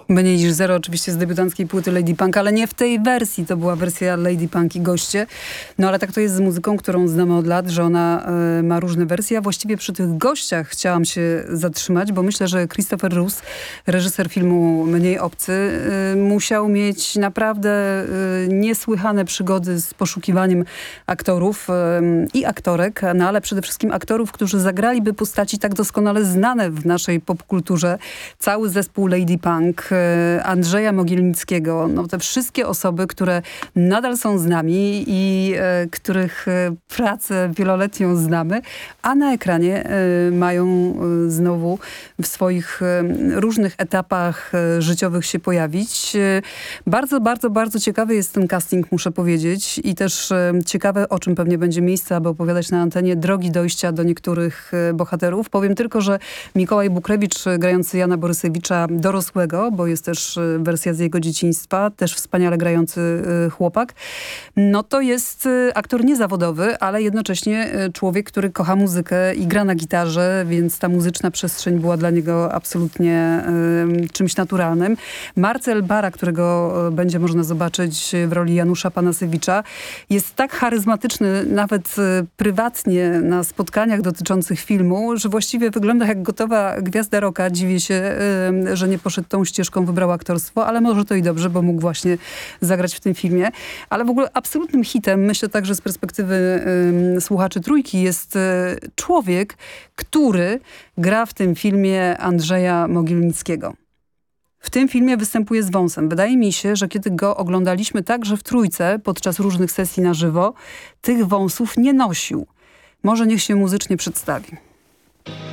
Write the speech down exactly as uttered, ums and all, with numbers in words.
Mniej niż zero oczywiście z debiutanckiej płyty Lady Punk, ale nie w tej wersji. To była wersja Lady Punk i goście. No ale tak to jest z muzyką, którą znamy od lat, że ona y, ma różne wersje. A właściwie przy tych gościach chciałam się zatrzymać, bo myślę, że Christopher Roos, reżyser filmu Mniej obcy, y, musiał mieć naprawdę y, niesłychane przygody z poszukiwaniem aktorów y, i aktorek, no ale przede wszystkim aktorów, którzy zagraliby postaci tak doskonale znane w naszej popkulturze. Cały zespół Lady Punk, Andrzeja Mogielnickiego, no te wszystkie osoby, które nadal są z nami i e, których e, pracę wieloletnią znamy, a na ekranie e, mają e, znowu w swoich e, różnych etapach e, życiowych się pojawić. E, bardzo, bardzo, bardzo ciekawy jest ten casting, muszę powiedzieć, i też e, ciekawe, o czym pewnie będzie miejsce, aby opowiadać na antenie, drogi dojścia do niektórych e, bohaterów. Powiem tylko, że Mikołaj Bukrewicz, grający Jana Borysewicza dorosłego, bo jest też wersja z jego dzieciństwa, też wspaniale grający chłopak. No to jest aktor niezawodowy, ale jednocześnie człowiek, który kocha muzykę i gra na gitarze, więc ta muzyczna przestrzeń była dla niego absolutnie y, czymś naturalnym. Marcel Bara, którego będzie można zobaczyć w roli Janusza Panasewicza, jest tak charyzmatyczny, nawet y, prywatnie na spotkaniach dotyczących filmu, że właściwie wygląda jak gotowa gwiazda rocka. Dziwię się, y, że nie poszedł tą ścieżką, wybrał aktorstwo, ale może to i dobrze, bo mógł właśnie zagrać w tym filmie. Ale w ogóle absolutnym hitem, myślę także z perspektywy y, słuchaczy Trójki, jest y, człowiek, który gra w tym filmie Andrzeja Mogielnickiego. W tym filmie występuje z wąsem. Wydaje mi się, że kiedy go oglądaliśmy także w Trójce, podczas różnych sesji na żywo, tych wąsów nie nosił. Może niech się muzycznie przedstawi.